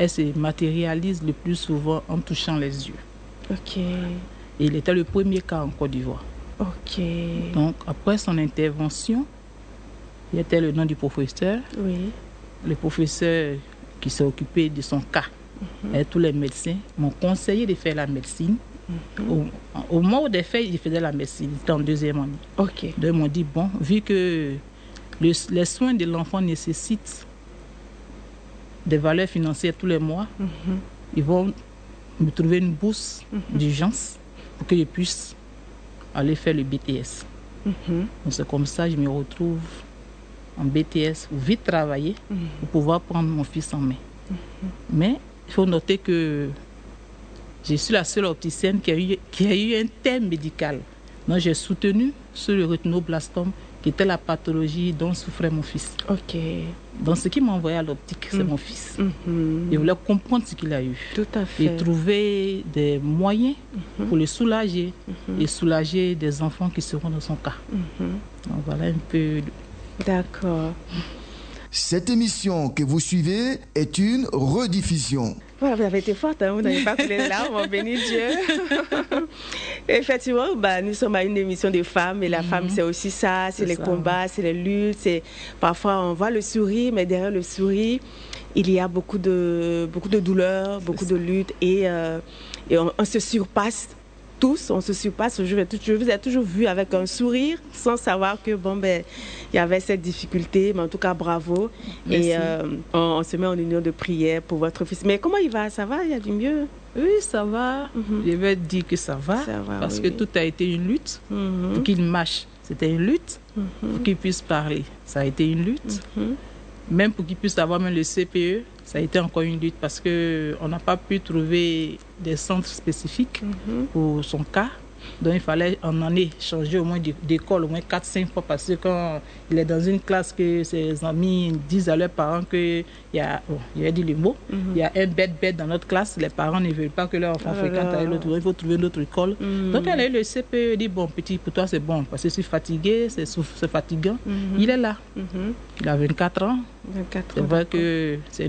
elle se matérialise le plus souvent en touchant les yeux. Ok. Et il était le premier cas en Côte d'Ivoire. Ok. Donc, après son intervention, il était le nom du professeur. Oui. Le professeur qui s'est occupé de son cas, et tous les médecins m'ont conseillé de faire la médecine. Au moment où des faits, il faisait la médecine, il était en 2e année. Ok. Donc, ils m'ont dit, bon, vu que les soins de l'enfant nécessitent des valeurs financières tous les mois, ils vont me trouver une bourse d'urgence pour que je puisse aller faire le BTS. Donc, c'est comme ça que je me retrouve en BTS pour vite travailler, pour pouvoir prendre mon fils en main. Mais il faut noter que je suis la seule opticienne qui a eu un thème médical. Donc j'ai soutenu sur le rétinoblastome, qui était la pathologie dont souffrait mon fils. Ok. Donc ce qui m'a envoyé à l'optique, c'est mon fils. Je voulais comprendre ce qu'il a eu. Tout à fait. Et trouver des moyens pour le soulager et soulager des enfants qui seront dans son cas. Donc voilà un peu. D'accord. Cette émission que vous suivez est une rediffusion. Voilà, vous avez été forte, hein? Vous n'avez pas coulé les larmes, on bénit Dieu. Effectivement, nous sommes à une émission des femmes et la femme, c'est aussi ça, c'est les combats, c'est les luttes. Parfois, on voit le sourire, mais derrière le sourire, il y a beaucoup de douleurs, beaucoup de luttes et on se surpasse. Tous, on se surpasse. Je vous ai toujours vu avec un sourire, sans savoir que il y avait cette difficulté, mais en tout cas bravo. Merci. Et on se met en union de prière pour votre fils. Mais comment il va? Ça va? Il y a du mieux? Oui, ça va. Je vais dire que ça va parce que tout a été une lutte. Pour qu'il marche, c'était une lutte. Pour qu'il puisse parler, ça a été une lutte. Même pour qu'il puisse avoir même le CPE, ça a été encore une lutte parce qu'on n'a pas pu trouver des centres spécifiques pour son cas. Donc il fallait en année changer au moins d'école, au moins 4-5 fois, parce que quand il est dans une classe que ses amis disent à leurs parents qu'il y a, je vais dire le mot, il y a un bête dans notre classe, les parents ne veulent pas que leur enfant fréquente avec l'autre, il faut trouver une autre école. Donc elle a eu le CPE, dit bon petit, pour toi c'est bon, parce que je suis fatigué, c'est fatigant. Il est là, il a 24 ans, c'est vrai que c'est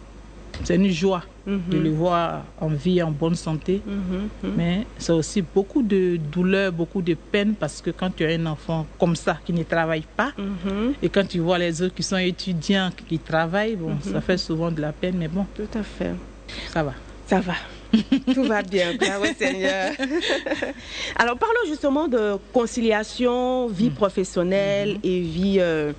une joie de le voir en vie, en bonne santé. Mais c'est aussi beaucoup de douleur, beaucoup de peine parce que quand tu as un enfant comme ça qui ne travaille pas et quand tu vois les autres qui sont étudiants, qui travaillent, ça fait souvent de la peine, mais bon. Tout à fait. Ça va. Ça va. Tout va bien, bravo Seigneur. Alors parlons justement de conciliation, vie professionnelle et vie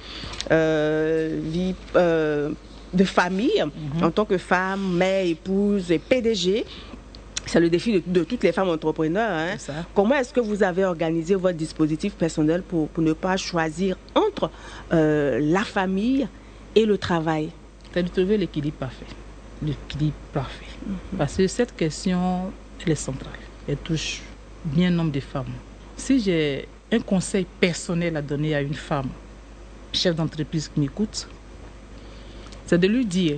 de famille, en tant que femme, mère, épouse et PDG. C'est le défi de toutes les femmes entrepreneurs. Hein. Comment est-ce que vous avez organisé votre dispositif personnel pour ne pas choisir entre la famille et le travail? C'est de trouver l'équilibre parfait. L'équilibre parfait. Parce que cette question, elle est centrale. Elle touche bien nombre de femmes. Si j'ai un conseil personnel à donner à une femme, chef d'entreprise qui m'écoute, c'est de lui dire,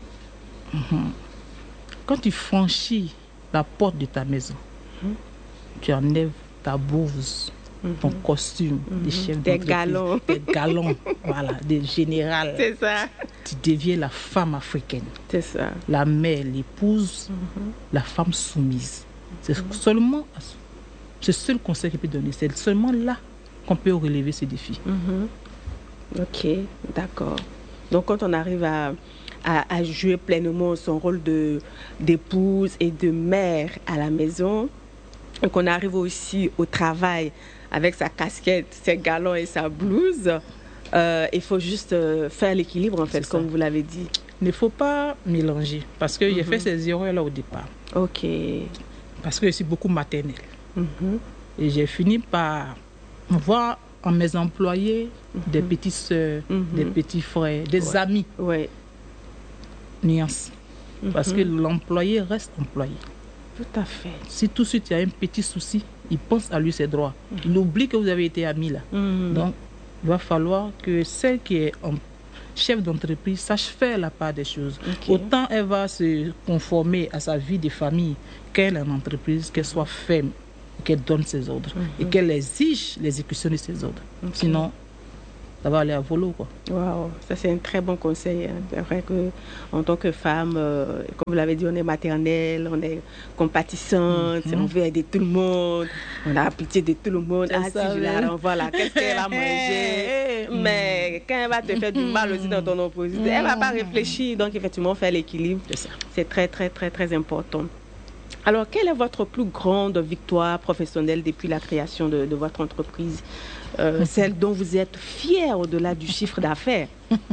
quand tu franchis la porte de ta maison, tu enlèves ta blouse, ton costume de chef d'entreprise, des galons, voilà, des générales. C'est ça. Tu deviens la femme africaine. C'est ça. La mère, l'épouse, la femme soumise. C'est seulement ce seul conseil qu'il peut donner. C'est seulement là qu'on peut relever ce défi. Ok, d'accord. Donc quand on arrive à jouer pleinement son rôle d'épouse et de mère à la maison, et qu'on arrive aussi au travail avec sa casquette, ses galons et sa blouse, il faut juste faire l'équilibre en fait, comme vous l'avez dit. Il ne faut pas mélanger parce que j'ai fait ces erreurs-là au départ. Ok. Parce que je suis beaucoup maternelle. Et j'ai fini par voir en mes employés des petites sœurs, des petits frères, des amis. Ouais. Nuance. Parce que l'employé reste employé. Tout à fait. Si tout de suite il y a un petit souci, il pense à lui ses droits. Il oublie que vous avez été amis là. Donc, il va falloir que celle qui est chef d'entreprise sache faire la part des choses. Autant elle va se conformer à sa vie de famille qu'elle est en entreprise, qu'elle soit ferme, qu'elle donne ses ordres et qu'elle exige l'exécution de ses ordres. Sinon, ça va aller à volo, quoi. Wow, ça c'est un très bon conseil. Hein. C'est vrai qu'en tant que femme, comme vous l'avez dit, on est maternelle, on est compatissante, on veut aider tout le monde, on a pitié de tout le monde. Ah, si je la renvoie là, qu'est-ce qu'elle va manger? Mais quand elle va te faire du mal aussi dans ton opposition, elle ne va pas réfléchir. Donc effectivement, faire l'équilibre, c'est très, très, très, très important. Alors, quelle est votre plus grande victoire professionnelle depuis la création de votre entreprise? Celle dont vous êtes fier au-delà du chiffre d'affaires?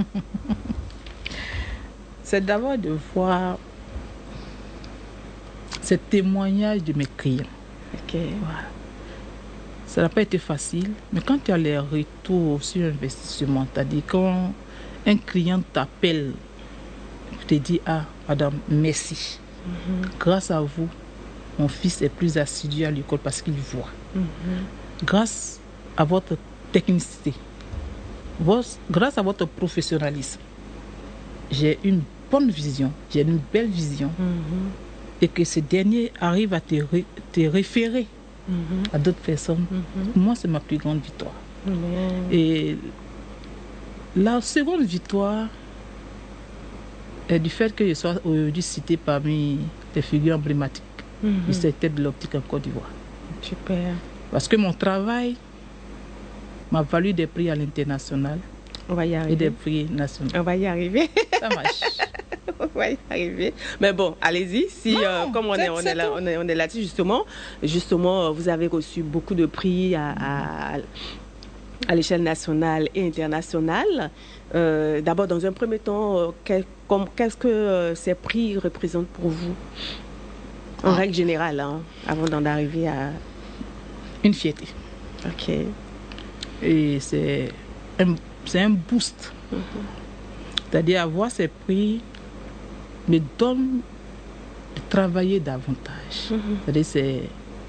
C'est d'abord de voir ce témoignage de mes clients. Ok. Voilà. Ça n'a pas été facile, mais quand tu as les retours sur investissement, c'est-à-dire quand un client t'appelle, te dit « Ah, madame, merci. Grâce à vous, mon fils est plus assidu à l'école parce qu'il voit. Grâce à votre technicité, grâce à votre professionnalisme, j'ai une bonne vision, j'ai une belle vision, et que ce dernier arrive à te référer à d'autres personnes. Pour moi, c'est ma plus grande victoire. Et la seconde victoire est du fait que je sois aujourd'hui citée parmi les figures emblématiques du secteur de l'optique en Côte d'Ivoire. Super. Parce que mon travail m'a valu des prix à l'international. On va y arriver. Et des prix nationaux. On va y arriver. Ça marche. On va y arriver. Mais bon, allez-y. Si, comme on est là-dessus, justement, vous avez reçu beaucoup de prix à l'échelle nationale et internationale. D'abord, dans un premier temps, qu'est-ce que ces prix représentent pour vous? En règle générale, hein, avant d'en arriver à... Une fierté. Ok. Et c'est un boost. C'est-à-dire avoir ces prix me donne de travailler davantage. C'est-à-dire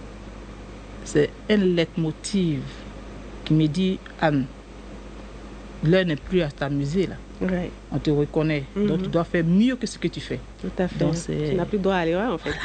c'est un leitmotiv qui me dit « Anne, l'heure n'est plus à t'amuser là. Ouais. On te reconnaît, donc tu dois faire mieux que ce que tu fais. » Tout à fait. Donc, tu n'as plus droit à l'erreur en fait.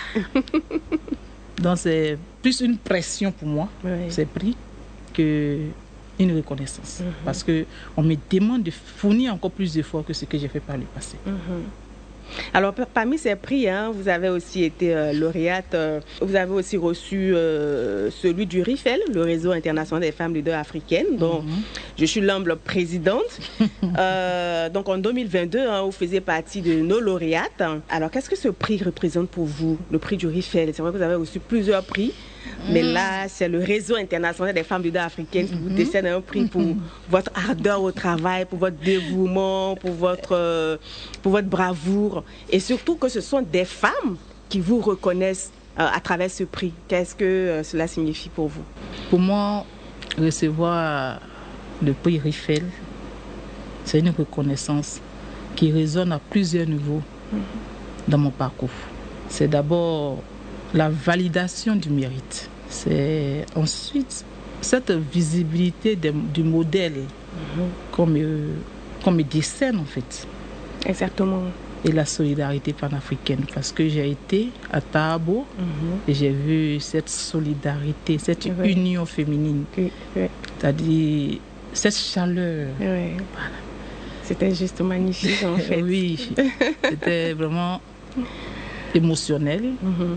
Donc c'est plus une pression pour moi, ces prix, qu'une reconnaissance. Parce qu'on me demande de fournir encore plus d'efforts que ce que j'ai fait par le passé. Alors, parmi ces prix, hein, vous avez aussi été lauréate, vous avez aussi reçu celui du RIFEL, le Réseau international des femmes leaders africaines, dont je suis l'humble présidente. Donc, en 2022, hein, vous faisiez partie de nos lauréates. Alors, qu'est-ce que ce prix représente pour vous, le prix du RIFEL? C'est vrai que vous avez reçu plusieurs prix. Mais là, c'est le Réseau international des femmes leaders africaines qui vous décerne un prix pour votre ardeur au travail, pour votre dévouement, pour votre bravoure. Et surtout que ce sont des femmes qui vous reconnaissent à travers ce prix. Qu'est-ce que cela signifie pour vous? Pour moi, recevoir le prix RIFEL, c'est une reconnaissance qui résonne à plusieurs niveaux dans mon parcours. C'est d'abord la validation du mérite. C'est ensuite cette visibilité du modèle qu'on me décerne en fait. Exactement. Et la solidarité panafricaine, parce que j'ai été à Tabo et j'ai vu cette solidarité, cette union féminine, c'est-à-dire cette chaleur. Voilà. C'était juste magnifique en fait. Oui, c'était vraiment émotionnel.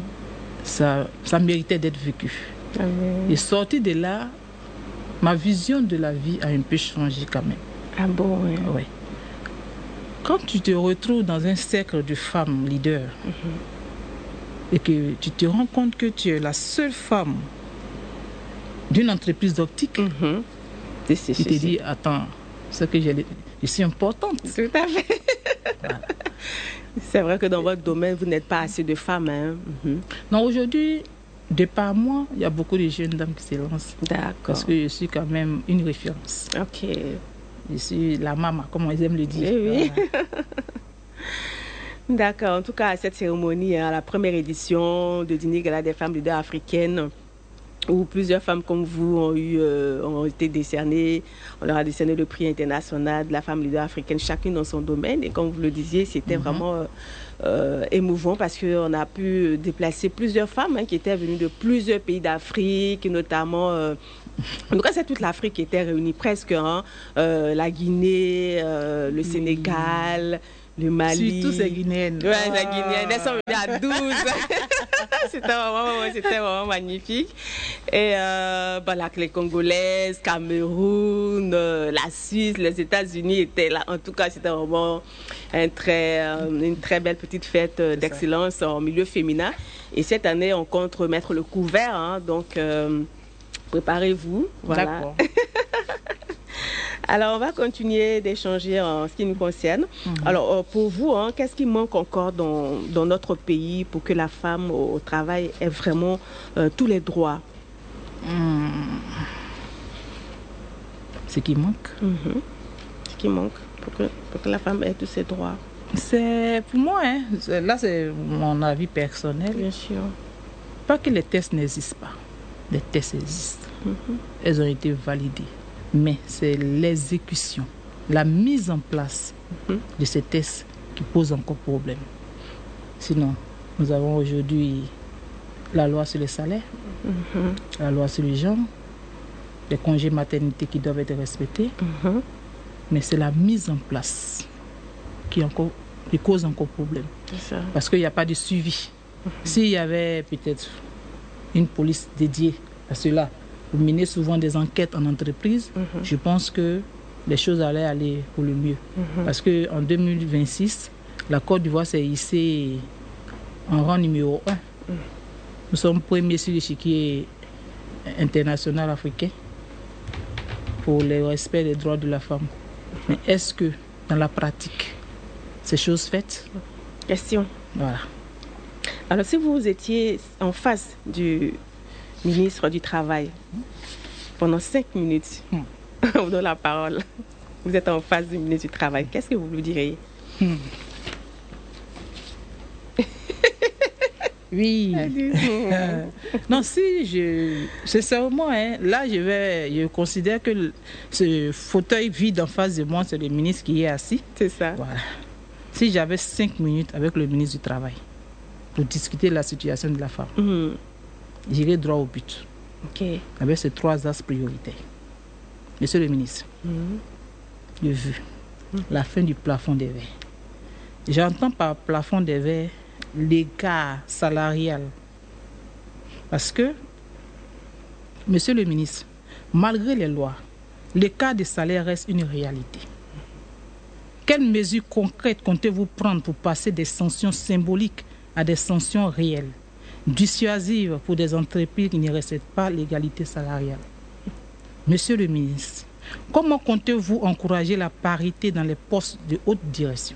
Ça méritait d'être vécu. Et sorti de là, ma vision de la vie a un peu changé quand même. Ah bon, oui. Ouais. Quand tu te retrouves dans un cercle de femmes leaders et que tu te rends compte que tu es la seule femme d'une entreprise d'optique, tu te dis, attends, c'est que je suis importante. Tout à fait. Voilà. C'est vrai que dans votre domaine, vous n'êtes pas assez de femmes. Hein? Non, aujourd'hui, de par moi, il y a beaucoup de jeunes dames qui se lancent. D'accord. Parce que je suis quand même une référence. Ok. Je suis la maman, comme ils aiment le dire. Oui. Voilà. D'accord. En tout cas, à cette cérémonie, à la première édition de Dîner Gala des femmes leaders africaines, où plusieurs femmes comme vous ont été décernées. On leur a décerné le prix international de la femme leader africaine, chacune dans son domaine. Et comme vous le disiez, c'était vraiment émouvant parce qu'on a pu déplacer plusieurs femmes qui étaient venues de plusieurs pays d'Afrique, notamment En tout cas, c'est toute l'Afrique qui était réunie presque, hein, la Guinée, le Sénégal, le Mali. Surtout ces Guinéennes. Oui, les Guinéennes, elles sont venues à 12. C'était vraiment magnifique. Et les Congolaises, Cameroun, la Suisse, les États-Unis étaient là. En tout cas, c'était vraiment une très belle petite fête d'excellence en milieu féminin. Et cette année, on compte remettre le couvert, hein, donc préparez-vous. Voilà. D'accord. Alors, on va continuer d'échanger en ce qui nous concerne. Alors, pour vous, hein, qu'est-ce qui manque encore dans notre pays pour que la femme au travail ait vraiment tous les droits? Ce qui manque. Ce qui manque pour que la femme ait tous ses droits. C'est pour moi, hein, là c'est mon avis personnel. Bien sûr. Pas que les tests n'existent pas. Les tests existent. Elles ont été validées. Mais c'est l'exécution, la mise en place de ces tests qui pose encore problème. Sinon, nous avons aujourd'hui la loi sur les salaires, la loi sur les genre, les congés maternité qui doivent être respectés. Mais c'est la mise en place qui cause encore problème. Parce qu'il n'y a pas de suivi. S'il y avait peut-être une police dédiée à cela, vous menez souvent des enquêtes en entreprise, je pense que les choses allaient aller pour le mieux. Parce qu'en 2026, la Côte d'Ivoire s'est hissée en rang numéro 1. Nous sommes premiers sur l'échiquier international africain pour le respect des droits de la femme. Mais est-ce que, dans la pratique, ces choses faites? Question. Voilà. Alors, si vous étiez en face du ministre du Travail pendant 5 minutes, on vous donne la parole. Vous êtes en face du ministre du Travail. Qu'est-ce que vous lui diriez? Oui. Non, si sincèrement, hein, là, je considère que ce fauteuil vide en face de moi, c'est le ministre qui est assis. C'est ça. Voilà. Si j'avais 5 minutes avec le ministre du Travail pour discuter de la situation de la femme, j'irai droit au but. Avec ces 3 axes prioritaires. Monsieur le ministre, j'ai vu la fin du plafond des verres. J'entends par plafond des verres l'écart salarial. Parce que, monsieur le ministre, malgré les lois, l'écart de salaire reste une réalité. Quelles mesures concrètes comptez-vous prendre pour passer des sanctions symboliques à des sanctions réelles, dissuasives pour des entreprises qui ne respectent pas l'égalité salariale? Monsieur le ministre, comment comptez-vous encourager la parité dans les postes de haute direction?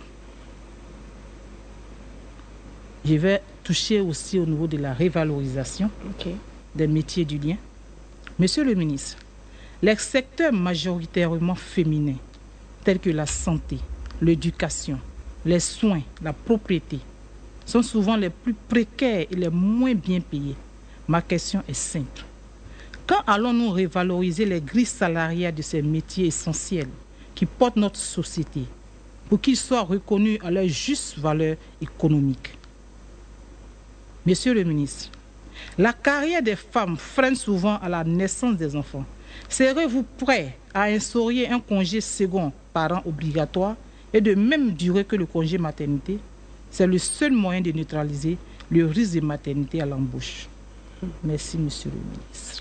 Je vais toucher aussi au niveau de la révalorisation des métiers du lien. Monsieur le ministre, les secteurs majoritairement féminins, tels que la santé, l'éducation, les soins, la propriété, sont souvent les plus précaires et les moins bien payés. Ma question est simple. Quand allons-nous revaloriser les grilles salariales de ces métiers essentiels qui portent notre société pour qu'ils soient reconnus à leur juste valeur économique? Monsieur le ministre, la carrière des femmes freine souvent à la naissance des enfants. Serez-vous prêt à instaurer un congé second parent obligatoire et de même durée que le congé maternité? C'est le seul moyen de neutraliser le risque de maternité à l'embauche. Merci, monsieur le ministre.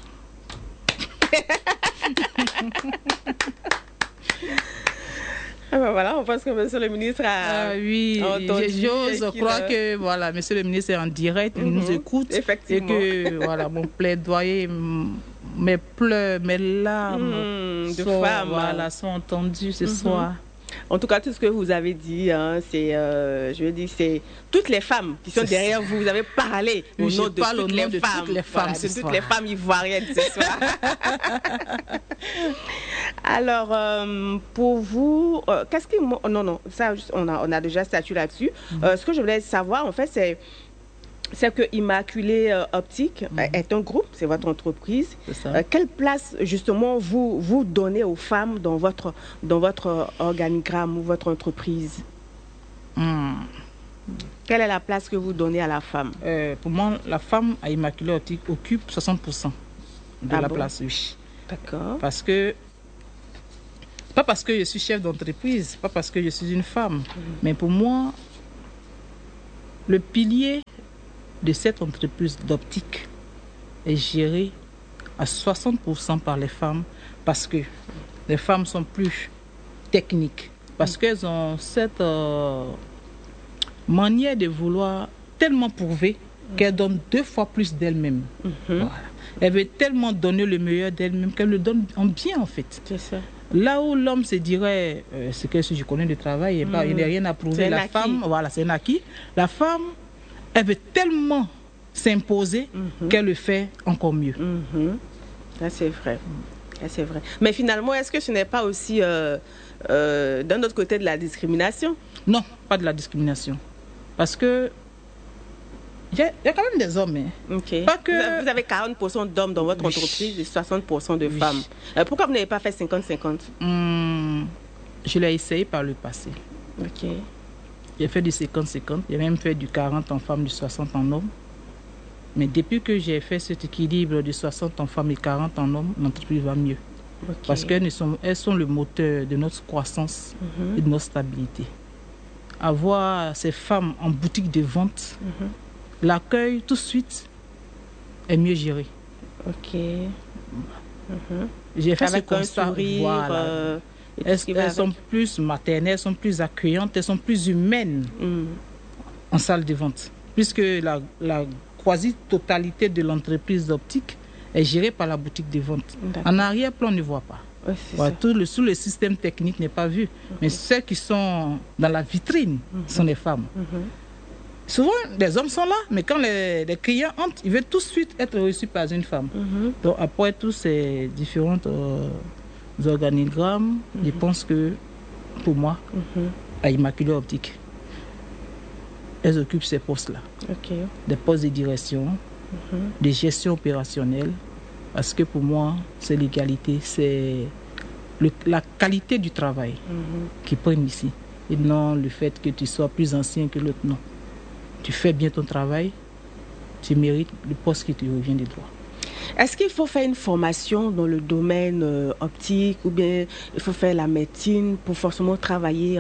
Voilà, on pense que monsieur le ministre a entendu. J'ose croire que voilà, monsieur le ministre est en direct, il nous écoute. Effectivement. Et que voilà, mon plaidoyer, mes pleurs, mes larmes de femmes sont entendues ce soir. En tout cas, tout ce que vous avez dit, hein, c'est toutes les femmes qui sont derrière vous. Vous avez parlé au nom de toutes les femmes. De toutes les femmes ivoiriennes ce soir. Alors, pour vous, qu'est-ce qui... Non, ça, on a déjà statué là-dessus. Ce que je voulais savoir, en fait, c'est que Immaculée Optique est un groupe, c'est votre entreprise. Quelle place, justement, vous donnez aux femmes dans votre organigramme ou votre entreprise? Quelle est la place que vous donnez à la femme? Pour moi, la femme à Immaculée Optique occupe 60% de la place, oui. D'accord. Pas parce que je suis chef d'entreprise, pas parce que je suis une femme, mais pour moi, le pilier de cette entreprise d'optique est géré à 60% par les femmes parce que les femmes sont plus techniques, parce qu'elles ont cette manière de vouloir tellement prouver qu'elles donnent 2 fois plus d'elles-mêmes. Voilà. Elles veulent tellement donner le meilleur d'elles-mêmes qu'elles le donnent en bien en fait. C'est ça. Là où l'homme se dirait, c'est que si je connais le travail, il n'y a rien à prouver. La femme, voilà, c'est un acquis. La femme, elle veut tellement s'imposer qu'elle le fait encore mieux. Ça, c'est vrai. Ça, c'est vrai. Mais finalement, est-ce que ce n'est pas aussi d'un autre côté de la discrimination? Non, pas de la discrimination. Parce que il y a quand même des hommes. Hein. Okay. Pas que... Vous avez 40% d'hommes dans votre entreprise et 60% de femmes. Pourquoi vous n'avez pas fait 50-50? Je l'ai essayé par le passé. Ok. J'ai fait du 50-50. J'ai même fait du 40 en femmes, du 60 en hommes. Mais depuis que j'ai fait cet équilibre de 60 en femmes et 40 en hommes, l'entreprise va mieux. Okay. Parce qu'elles sont le moteur de notre croissance et de notre stabilité. Avoir ces femmes en boutique de vente, l'accueil tout de suite est mieux géré. Ok. J'ai fait avec ce constat. Sourire, voilà. Elles sont plus maternelles, elles sont plus accueillantes, elles sont plus humaines en salle de vente. Puisque la quasi-totalité de l'entreprise d'optique est gérée par la boutique de vente. En arrière-plan, on ne voit pas. Ouais, voilà, tout le système technique n'est pas vu. Mais celles qui sont dans la vitrine sont les femmes. Souvent, les hommes sont là, mais quand les clients entrent, ils veulent tout de suite être reçus par une femme. Donc, après tous ces différents organigrammes, je pense que, pour moi, à Immaculée Optique, elles occupent ces postes-là. Okay. Des postes de direction, de gestion opérationnelle, parce que pour moi, c'est l'égalité, c'est la qualité du travail qui prime ici. Et non le fait que tu sois plus ancien que l'autre, non. Tu fais bien ton travail, tu mérites le poste qui te revient de droit. Est-ce qu'il faut faire une formation dans le domaine optique ou bien il faut faire la médecine pour forcément travailler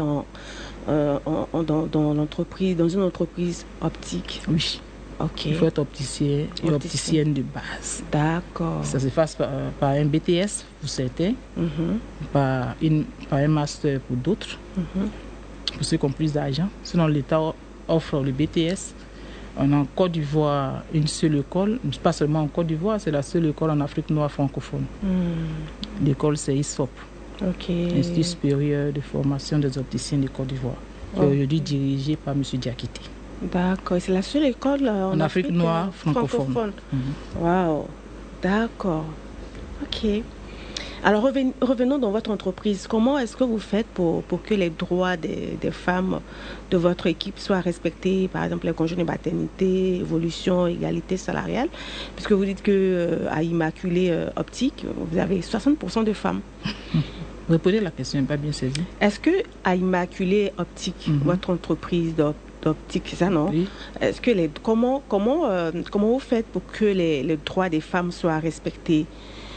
dans l'entreprise, dans une entreprise optique? Oui. Okay. Il faut être opticien et opticienne de base. D'accord. Ça se passe par un BTS pour certains, par un master pour d'autres, pour ceux qui ont plus d'argent. Sinon, l'État offre le BTS. On a en Côte d'Ivoire une seule école, pas seulement en Côte d'Ivoire, c'est la seule école en Afrique noire francophone. L'école, c'est ISFOP, Institut supérieur de formation des opticiens de Côte d'Ivoire, qui est aujourd'hui dirigé par M. Diakité. D'accord, c'est la seule école en Afrique noire francophone. Waouh, d'accord. Ok. Alors revenons dans votre entreprise. Comment est-ce que vous faites pour que les droits des femmes de votre équipe soient respectés, par exemple les congés de maternité, évolution, égalité salariale, puisque vous dites que à Immaculée Optique, vous avez 60% de femmes. Répondez la question, n'est pas bien saisie. Est-ce que à Immaculée Optique, votre entreprise d'optique, c'est ça, non? Oui. Est-ce que comment vous faites pour que les droits des femmes soient respectés?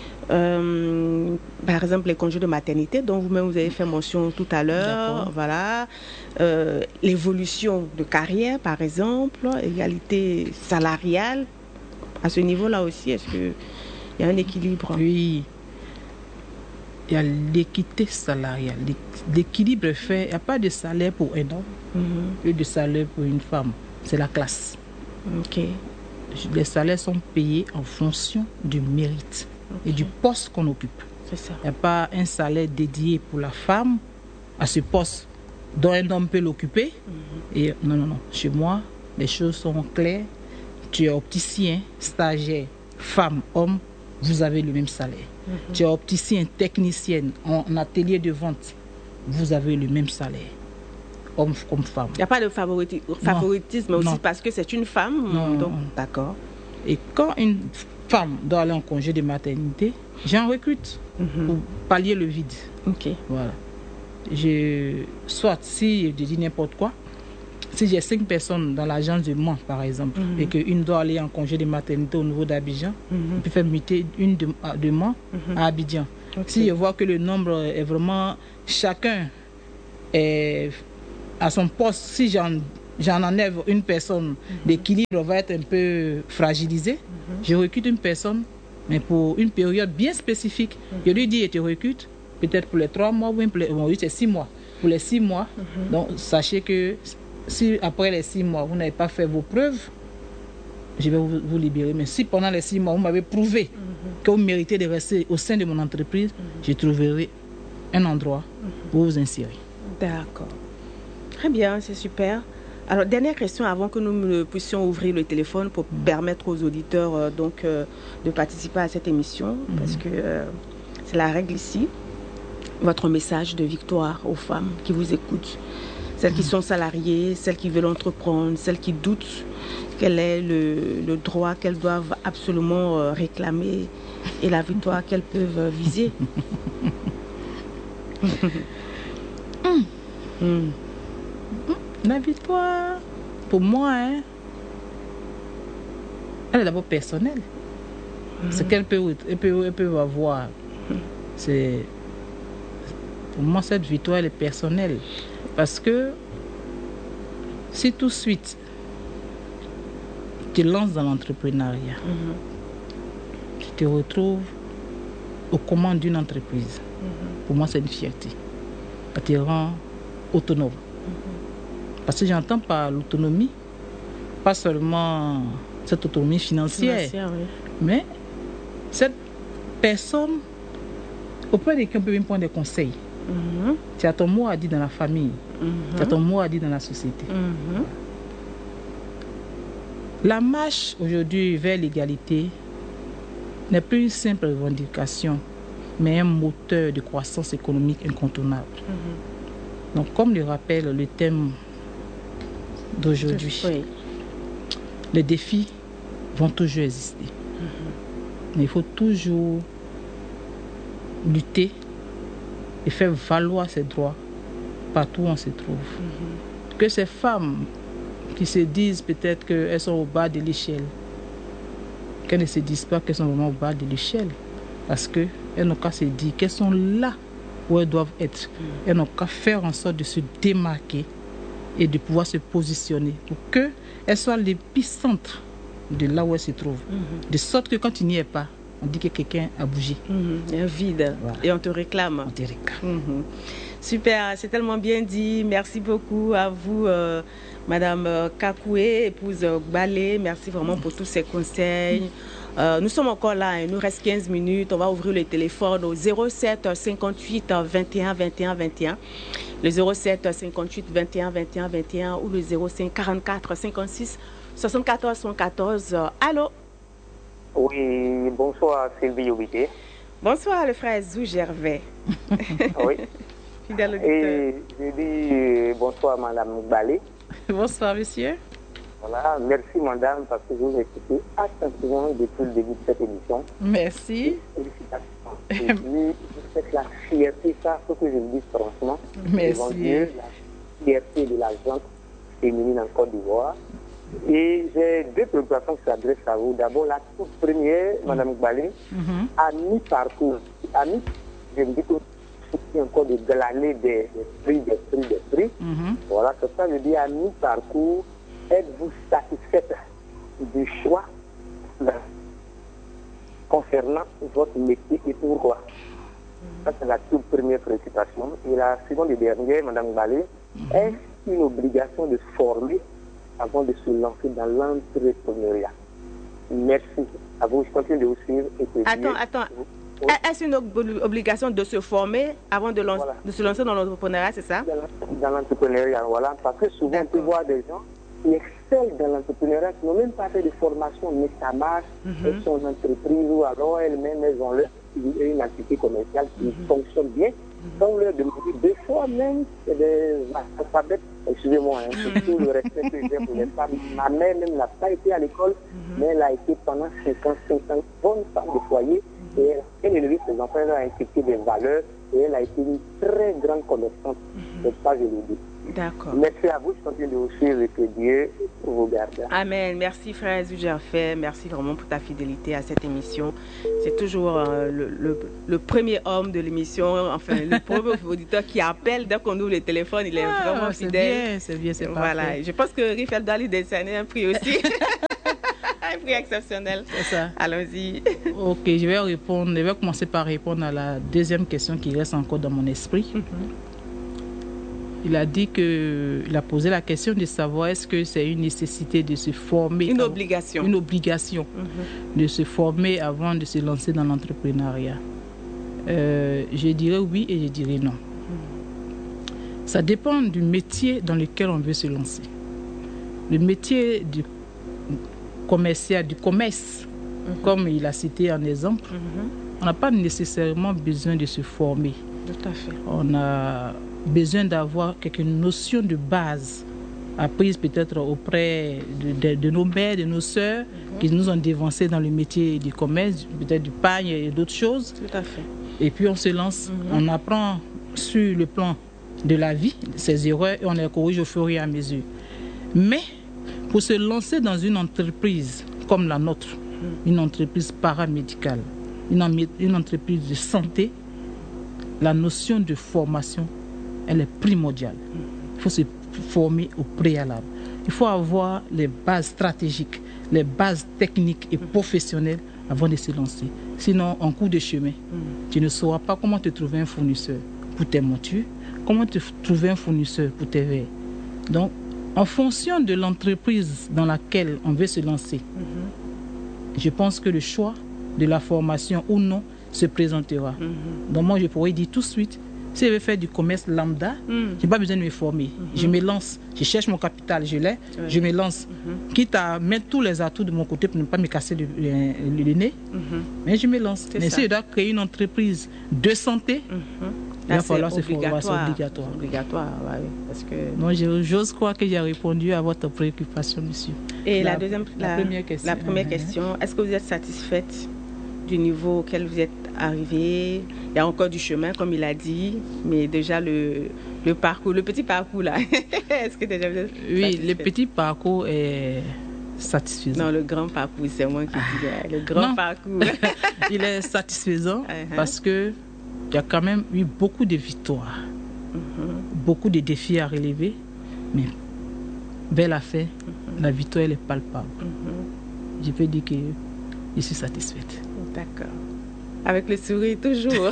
Par exemple, les congés de maternité, dont vous-même vous avez fait mention tout à l'heure, voilà. L'évolution de carrière, par exemple, égalité salariale. À ce niveau-là aussi, est-ce qu'il y a un équilibre? Oui. Il y a l'équité salariale. L'équilibre est fait. Il n'y a pas de salaire pour un homme et de salaire pour une femme. C'est la classe. Ok. Les salaires sont payés en fonction du mérite et du poste qu'on occupe. C'est ça. Il n'y a pas un salaire dédié pour la femme à ce poste dont un homme peut l'occuper. Et non. Chez moi, les choses sont claires. Tu es opticien, stagiaire, femme, homme, vous avez le même salaire. Tu es opticien, technicienne, en atelier de vente, vous avez le même salaire, homme comme femme. Il n'y a pas de favoritisme aussi non. Parce que c'est une femme. Non. Donc, d'accord. Et quand une femme doit aller en congé de maternité, j'en recrute pour pallier le vide. Ok. Voilà. Soit si je dis n'importe quoi, si j'ai 5 personnes dans l'agence de Mans, par exemple, et qu'une doit aller en congé de maternité au niveau d'Abidjan, on peut faire muter une de Mans à Abidjan. Si je vois que le nombre est vraiment... Chacun est à son poste, si j'en enlève une personne, l'équilibre va être un peu fragilisé. Je recrute une personne, mais pour une période bien spécifique. Je lui dis, je te recrute, peut-être pour les 3 mois, ou pour c'est 6 mois. Pour les 6 mois, donc sachez que si après les 6 mois, vous n'avez pas fait vos preuves, je vais vous libérer. Mais si pendant les 6 mois, vous m'avez prouvé que vous méritez de rester au sein de mon entreprise, je trouverai un endroit pour vous insérer. D'accord. Très bien, c'est super. Alors, dernière question avant que nous puissions ouvrir le téléphone pour permettre aux auditeurs de participer à cette émission, parce que c'est la règle ici. Votre message de victoire aux femmes qui vous écoutent, celles qui sont salariées, celles qui veulent entreprendre, celles qui doutent quel est le droit qu'elles doivent absolument réclamer et la victoire qu'elles peuvent viser. La victoire, pour moi, elle est d'abord personnelle. Ce qu'elle peut avoir, c'est... Pour moi, cette victoire, elle est personnelle. Parce que si tout de suite, tu te lances dans l'entrepreneuriat, tu te retrouves aux commandes d'une entreprise, pour moi, c'est une fierté. Ça te rend autonome. Parce que j'entends par l'autonomie, pas seulement cette autonomie financière, mais cette personne auprès de qui on peut même prendre des conseils. Tu as ton mot à dire dans la famille, tu as ton mot à dire dans la société. La marche aujourd'hui vers l'égalité n'est plus une simple revendication, mais un moteur de croissance économique incontournable. Donc, comme le rappelle le thème d'aujourd'hui, les défis vont toujours exister. Mais il faut toujours lutter et faire valoir ses droits partout où on se trouve. Que ces femmes qui se disent peut-être qu'elles sont au bas de l'échelle, qu'elles ne se disent pas qu'elles sont vraiment au bas de l'échelle, parce qu'elles n'ont qu'à se dire qu'elles sont là où elles doivent être. Elles n'ont qu'à faire en sorte de se démarquer et de pouvoir se positionner pour qu'elles soient l'épicentre de là où elles se trouvent. De sorte que quand tu n'y es pas, on dit que quelqu'un a bougé. Il y a un vide, voilà. Et on te réclame. On te réclame. Super, c'est tellement bien dit. Merci beaucoup à vous, Madame Kakoué, épouse Balé. Merci vraiment pour tous ces conseils. Nous sommes encore là, il nous reste 15 minutes. On va ouvrir le téléphone au 07 58 21 21 21. Le 07 58 21 21 21 ou le 05 44 56 74 114. Allô? Oui, bonsoir Sylvie Obité. Bonsoir le frère Zou Gervais. Oui. Fidèle auditeur. Et je dis bonsoir Madame Balé. Bonsoir monsieur. Voilà, merci madame parce que vous écoutez attentivement depuis le début de cette émission. Merci. Félicitations. Et puis, vous faites la fierté, ça, faut que je le dise franchement. Merci. Dieu, la fierté de la gente féminine en Côte d'Ivoire. Et j'ai 2 préoccupations qui s'adressent à vous. D'abord, la toute première, Madame Balé, à mi-parcours. À mi, je me dis que c'est encore de glaner des prix. Voilà, c'est ça, je dis à mi-parcours, êtes-vous satisfaite du choix concernant votre métier et pourquoi? Ça, c'est la toute première préoccupation. Et la seconde et dernière, Madame Balé, est-ce une obligation de former avant de se lancer dans l'entrepreneuriat? Merci. À vous, je continue de vous suivre. Attends. Est-ce une obligation de se former avant de se lancer dans l'entrepreneuriat, c'est ça? Dans l'entrepreneuriat, voilà. Parce que souvent, on peut voir des gens qui excellent dans l'entrepreneuriat, qui n'ont même pas fait de formation, mais ça marche, elles sont en entreprise ou alors elles-mêmes, elles ont une activité commerciale qui fonctionne bien. Donc, on leur demande des fois même, c'est des alphabets, excusez-moi, surtout le respect que j'ai pour les femmes. Ma mère même n'a pas été à l'école, mais elle a été pendant 55 ans bonne femme de foyer. Et elle a élevé ses enfants, elle a inculqué des valeurs et elle a été une très grande commerçante. C'est ça, je le dis. D'accord. Merci à vous, je continue de vous suivre et que Dieu vous garde. Amen. Merci frère Zougerfait. Merci vraiment pour ta fidélité à cette émission. C'est toujours le premier homme de l'émission, enfin le premier auditeur qui appelle dès qu'on ouvre le téléphone. Il est vraiment fidèle. C'est bien, c'est voilà. parfait. Je pense que Rifel doit lui décerner un prix aussi. Un prix exceptionnel. C'est ça. Allons-y. Ok, je vais commencer par répondre à la deuxième question qui reste encore dans mon esprit. Il a dit il a posé la question de savoir est-ce que c'est une nécessité de se former. Une obligation. Une obligation de se former avant de se lancer dans l'entrepreneuriat. Je dirais oui et je dirais non. Ça dépend du métier dans lequel on veut se lancer. Le métier du commercial, du commerce, comme il a cité en exemple, on n'a pas nécessairement besoin de se former. Tout à fait. On a besoin d'avoir quelques notions de base apprises peut-être auprès de nos mères, de nos sœurs qui nous ont dévancés dans le métier du commerce, peut-être du pagne et d'autres choses. Tout à fait. Et puis on se lance, on apprend sur le plan de la vie, ses erreurs, et on les corrige au fur et à mesure. Mais pour se lancer dans une entreprise comme la nôtre, une entreprise paramédicale, une entreprise de santé, la notion de formation, elle est primordiale. Il faut se former au préalable. Il faut avoir les bases stratégiques, les bases techniques et professionnelles avant de se lancer. Sinon, en cours de chemin, tu ne sauras pas comment te trouver un fournisseur pour tes montures, comment te trouver un fournisseur pour tes verres. Donc, en fonction de l'entreprise dans laquelle on veut se lancer, je pense que le choix de la formation ou non se présentera. Donc moi, je pourrais dire tout de suite, si je veux faire du commerce lambda, je n'ai pas besoin de me former. Je me lance, je cherche mon capital, je l'ai, je me lance. Quitte à mettre tous les atouts de mon côté pour ne pas me casser le nez, mais je me lance. Mais si je dois créer une entreprise de santé, il va falloir se former, c'est obligatoire. Obligatoire, oui. Parce que... Donc j'ose croire que j'ai répondu à votre préoccupation, monsieur. Et la première question, est-ce que vous êtes satisfaite du niveau auquel vous êtes arrivé? Il y a encore du chemin, comme il a dit, mais déjà le parcours, le petit parcours là, est-ce que déjà vous êtes satisfaite? Le petit parcours est satisfaisant. Non, le grand parcours, c'est moi qui dis le grand parcours. Il est satisfaisant parce que il y a quand même eu beaucoup de victoires, beaucoup de défis à relever, mais vers la fin, la victoire elle est palpable. Je peux dire que je suis satisfaite. D'accord. Avec le sourire toujours.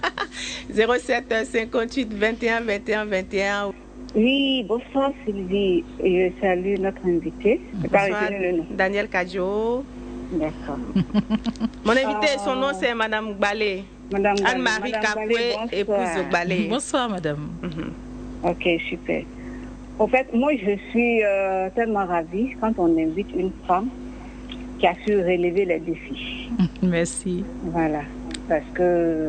07 58 21 21 21. Oui, bonsoir Sylvie. Je salue notre invité. Bonsoir, Daniel Kadjo. D'accord. Mon invité, son nom c'est Madame Gbalé. Anne-Marie Kapoué, épouse Gbalé. Bonsoir Madame. Ok, super. En fait, moi je suis tellement ravie quand on invite une femme qui a su relever les défis. Merci. Voilà, parce que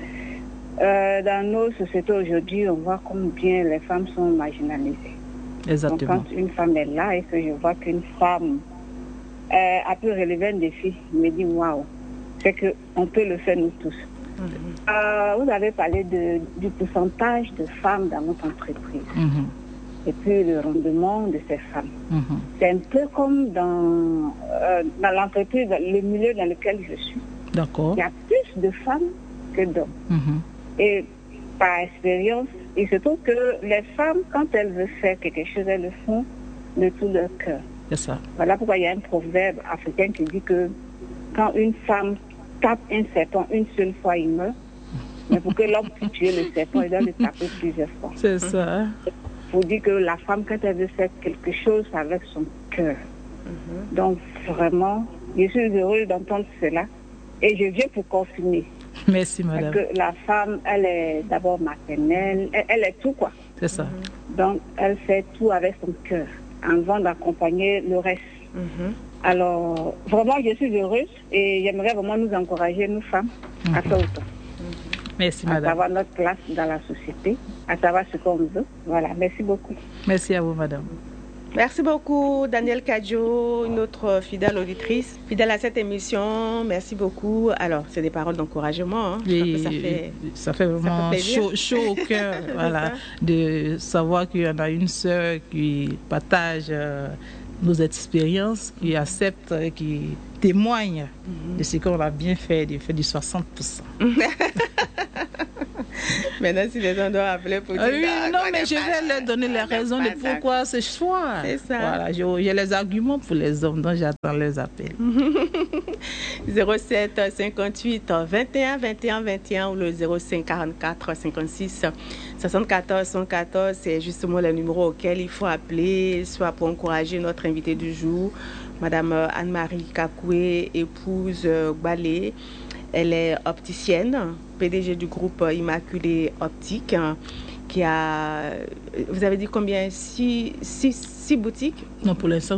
dans nos sociétés aujourd'hui, on voit combien les femmes sont marginalisées. Exactement. Donc, quand une femme est là et que je vois qu'une femme a pu relever un défi, je me dis waouh, c'est qu'on peut le faire nous tous. Vous avez parlé du pourcentage de femmes dans notre entreprise. Et puis le rendement de ces femmes. C'est un peu comme dans l'entreprise, le milieu dans lequel je suis. D'accord. Il y a plus de femmes que d'hommes. Et par expérience, il se trouve que les femmes, quand elles veulent faire quelque chose, elles le font de tout leur cœur. C'est ça. Voilà pourquoi il y a un proverbe africain qui dit que quand une femme tape un serpent une seule fois, il meurt. Mais pour que l'homme puisse tuer le serpent, il doit le taper plusieurs fois. C'est ça. Pour dire que la femme, quand elle veut faire quelque chose avec son cœur. Donc, vraiment, je suis heureuse d'entendre cela. Et je viens pour confirmer. Merci, madame. Parce que la femme, elle est d'abord maternelle. Elle est tout, quoi. C'est ça. Donc, elle fait tout avec son cœur, avant d'accompagner le reste. Alors, vraiment, je suis heureuse. Et j'aimerais vraiment nous encourager, nous femmes, à faire autant. Merci, madame. À savoir notre place dans la société, à savoir ce qu'on veut. Voilà, merci beaucoup. Merci à vous, madame. Merci beaucoup, Daniel Kadjo, une autre fidèle auditrice, fidèle à cette émission. Merci beaucoup. Alors, c'est des paroles d'encouragement. Hein. Ça fait vraiment chaud au cœur voilà, de savoir qu'il y en a une sœur qui partage nos expériences, qui accepte, qui témoigne de ce qu'on a bien fait, du 60%. Maintenant, si les gens doivent appeler pour dire... non, mais je vais leur donner les raisons de pourquoi ce choix. C'est ça. Voilà, j'ai les arguments pour les hommes, donc j'attends leurs appels. 07 58 21 21 21 ou le 05 44 56 74 114, c'est justement le numéro auquel il faut appeler, soit pour encourager notre invité du jour, Madame Anne-Marie Kakoué, épouse Balé. Elle est opticienne, PDG du groupe Immaculée Optique, qui a, vous avez dit combien? 6 boutiques? Non, pour l'instant,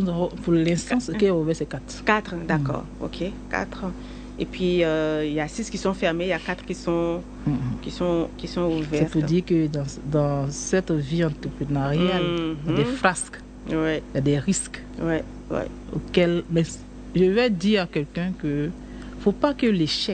ce qui est ouvert, c'est 4. 4, d'accord, ok, 4. Et puis, il y a 6 qui sont fermés, il y a 4 qui sont ouvertes. C'est pour dire que dans cette vie entrepreneuriale, il y a des frasques, il y a des risques auxquels... Mais je vais dire à quelqu'un que il ne faut pas que l'échec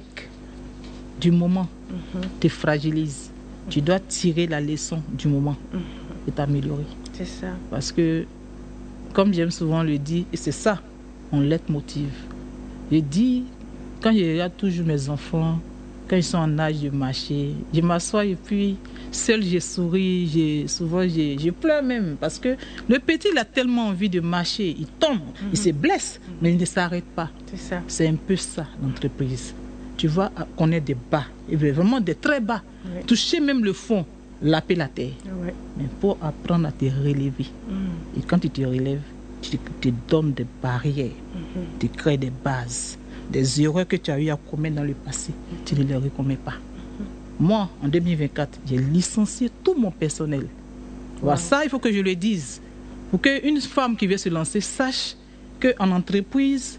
du moment te fragilise. Tu dois tirer la leçon du moment et t'améliorer. C'est ça. Parce que, comme j'aime souvent le dire, et c'est ça, mon leitmotiv. Je dis, quand je regarde toujours mes enfants, quand ils sont en âge de marcher, je m'assois et puis, seul je souris, souvent je pleure même. Parce que le petit, il a tellement envie de marcher, il tombe, il se blesse, mais il ne s'arrête pas. C'est ça. C'est un peu ça, l'entreprise. Tu vois qu'on est des bas, et vraiment des très bas. Toucher même le fond, laper la terre. Mais pour apprendre à te relever. Et quand tu te relèves, tu te donnes des barrières, tu crées des bases. Des erreurs que tu as eu à commettre dans le passé, tu ne les recommets pas. Moi, en 2024, j'ai licencié tout mon personnel. Voilà, ça, il faut que je le dise. Pour qu'une femme qui veut se lancer sache qu'en entreprise,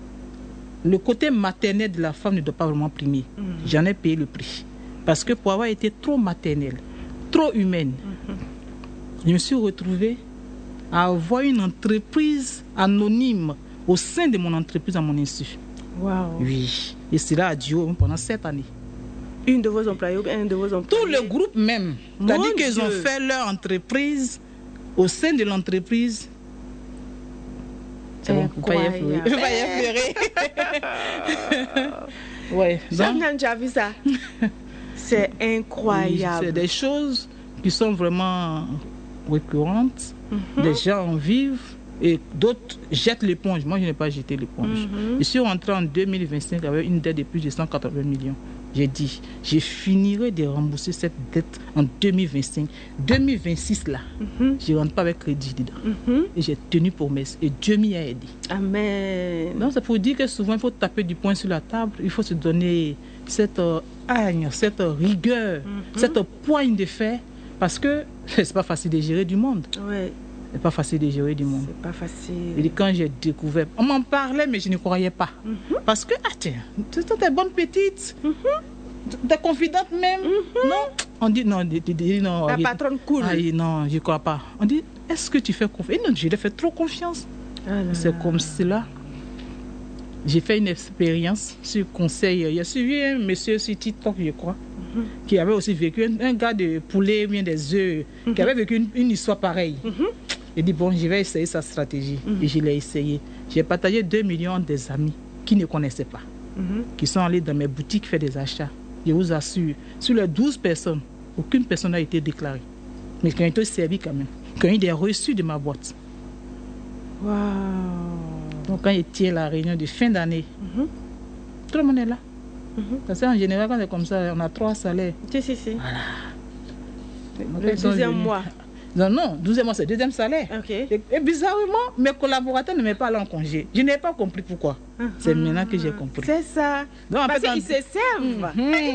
le côté maternel de la femme ne doit pas vraiment primer. J'en ai payé le prix. Parce que pour avoir été trop maternelle, trop humaine, je me suis retrouvée à avoir une entreprise anonyme au sein de mon entreprise à mon insu. Wow. Oui. Et c'est là à Dio pendant 7 années. Une de vos employés ou un de vos employés? Tout le groupe même. C'est-à-dire qu'ils ont fait leur entreprise au sein de l'entreprise. C'est bon, vous ne pouvez pas y effleurer. Ouais. J'ai déjà vu ça. C'est incroyable. Oui, c'est des choses qui sont vraiment récurrentes. Des gens en vivent. Et d'autres jettent l'éponge. Moi, je n'ai pas jeté l'éponge. Je suis rentré en 2025 avec une dette de plus de 180 millions. J'ai dit, je finirai de rembourser cette dette en 2025. 2026, là, je ne rentre pas avec crédit dedans. Et j'ai tenu promesse. Et Dieu m'y a aidé. Amen. Donc, c'est pour dire que souvent, il faut taper du poing sur la table. Il faut se donner cette haine, cette rigueur, cette poigne de fer. Parce que ce n'est pas facile de gérer du monde. Ouais. C'est pas facile de gérer du monde. C'est pas facile. Et quand j'ai découvert, on m'en parlait, mais je ne croyais pas. Parce que, tiens, tu es bonne petite, tu es confidente même. Non, on dit non. La patronne cool. Ah, non, je ne crois pas. On dit, est-ce que tu fais confiance? Non, je lui ai fait trop confiance. C'est comme cela. J'ai fait une expérience sur conseil. Il y a suivi un monsieur sur TikTok, je crois, qui avait aussi vécu, un gars de poulet, bien des œufs, qui avait vécu une histoire pareille. J'ai dit, bon, je vais essayer sa stratégie. Et je l'ai essayé. J'ai partagé 2 millions des amis qui ne connaissaient pas, qui sont allés dans mes boutiques faire des achats. Je vous assure, sur les 12 personnes, aucune personne n'a été déclarée. Mais qui ont été servis quand même, qui ont eu des reçus de ma boîte. Wow. Donc, quand il tient la réunion de fin d'année, tout le monde est là. Parce qu'en général, quand c'est comme ça, on a 3 salaires. Si. Voilà. Le 12e mois. Non, 12e mois, c'est le 2e salaire. Okay. Et bizarrement, mes collaborateurs ne m'ont pas allé en congé. Je n'ai pas compris pourquoi. C'est maintenant que j'ai compris. C'est ça. Donc, parce qu'ils se servent.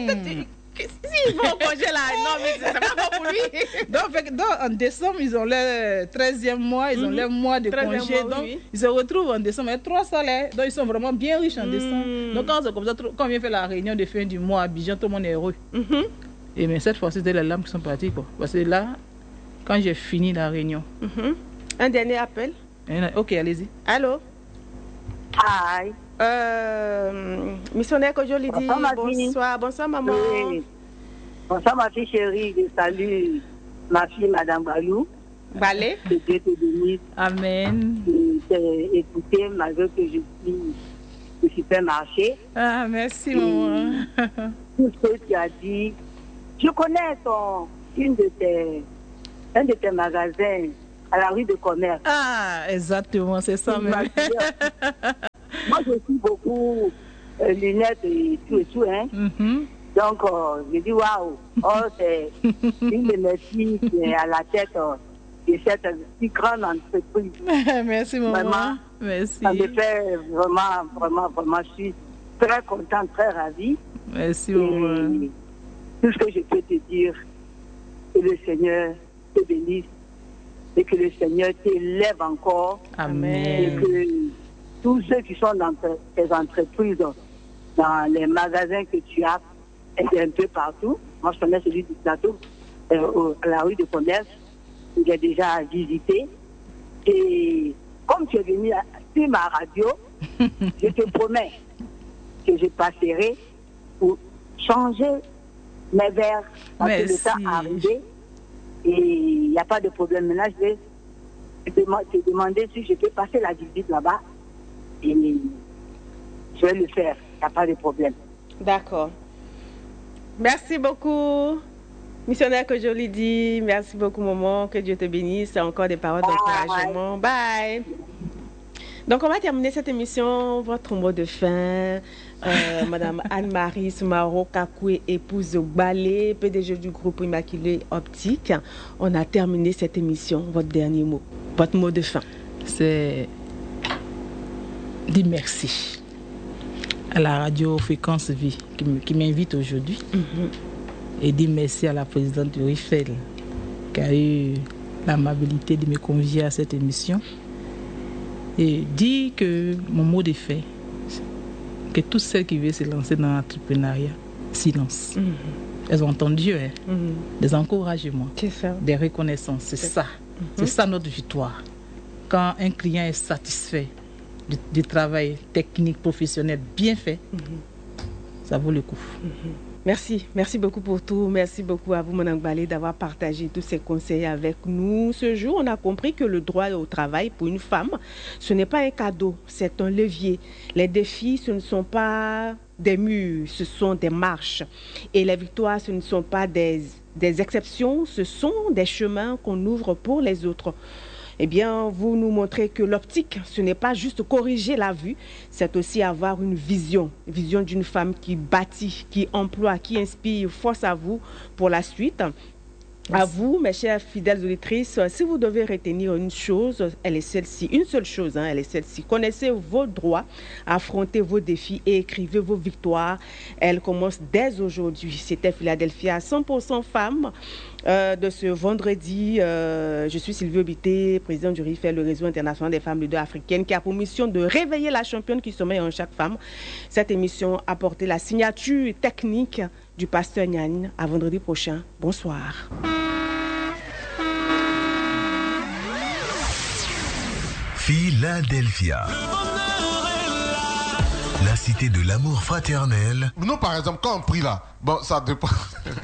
S'ils vont au congé là, non, mais c'est pas bon pour lui. Donc, en décembre, ils ont leur 13e mois, ils ont leur mois de congé. Donc, ils se retrouvent en décembre avec 3 salaires. Donc, ils sont vraiment bien riches en décembre. Donc, quand c'est comme ça, quand on vient faire la réunion de fin du mois à Abidjan, tout le monde est heureux. Et mais cette fois-ci, c'était les larmes qui sont parties, quoi. Parce que là, quand j'ai fini la réunion, Un dernier appel. Ok, allez-y. Allô? Hi. Missionnaire Kojoli dit bonsoir. Bonsoir, maman. Oui. Bonsoir, ma fille chérie. Je salue ma fille, Madame Balou. Balé. Que Dieu te bénisse. Amen. Écoutez, malgré que je suis au supermarché. Ah, merci, maman. Tout ce que tu as dit. Je connais un de tes magasins à la rue de Commerce. Ah, exactement, c'est ça même. Moi, je suis beaucoup lunettes et tout, hein. Donc, je dis waouh, c'est une de mes filles qui est à la tête de cette si grande entreprise. Merci, maman. Vraiment, merci. Ça me fait vraiment, je suis très contente, très ravie. Merci, maman. Tout ce que je peux te dire, que le Seigneur te bénisse et que le Seigneur t'élève encore. Amen. Et que tous ceux qui sont dans tes entreprises, dans les magasins que tu as, et un peu partout. Moi, je connais celui du plateau, à la rue de Commerce, où j'ai déjà visité. Et comme tu es venu sur ma radio, je te promets que je passerai pour changer mes verres parce que le temps est arrivé et il n'y a pas de problème. Maintenant, je vais te demander si je peux passer la visite là-bas et je vais le faire. Il n'y a pas de problème. D'accord. Merci beaucoup, missionnaire Kojoli dit. Merci beaucoup, maman. Que Dieu te bénisse. Encore des paroles d'encouragement. Bye. Donc, on va terminer cette émission. Votre mot de fin. Madame Anne-Marie Soumaro Kakoué, épouse Balé, PDG du groupe Immaculée Optique. On a terminé cette émission. Votre dernier mot. Votre mot de fin. C'est dire merci à la radio Fréquence Vie qui m'invite aujourd'hui et dire merci à la présidente du RIFEL qui a eu l'amabilité de me convier à cette émission et dire que mon mot de fin, que toutes celles qui veulent se lancer dans l'entrepreneuriat s'y lancent. Elles ont entendu des encouragements, des reconnaissances, c'est ça. C'est ça notre victoire. Quand un client est satisfait du travail technique, professionnel bien fait, ça vaut le coup. Merci beaucoup pour tout. Merci beaucoup à vous, Mme Balé, d'avoir partagé tous ces conseils avec nous. Ce jour, on a compris que le droit au travail pour une femme, ce n'est pas un cadeau, c'est un levier. Les défis, ce ne sont pas des murs, ce sont des marches. Et les victoires, ce ne sont pas des exceptions, ce sont des chemins qu'on ouvre pour les autres. Eh bien, vous nous montrez que l'optique, ce n'est pas juste corriger la vue, c'est aussi avoir une vision d'une femme qui bâtit, qui emploie, qui inspire. Force à vous pour la suite. À vous, mes chères fidèles auditrices, si vous devez retenir une chose, elle est celle-ci, une seule chose, elle est celle-ci. Connaissez vos droits, affrontez vos défis et écrivez vos victoires. Elle commence dès aujourd'hui. C'était Philadelphia 100% femmes de ce vendredi. Je suis Sylvie Obité, présidente du RIFEL, le réseau international des femmes leaders africaines, qui a pour mission de réveiller la championne qui sommeille en chaque femme. Cette émission a porté la signature technique du pasteur Nyan. À vendredi prochain. Bonsoir. Philadelphia, la cité de l'amour fraternel. Nous, par exemple, quand on prie là, bon, ça dépend.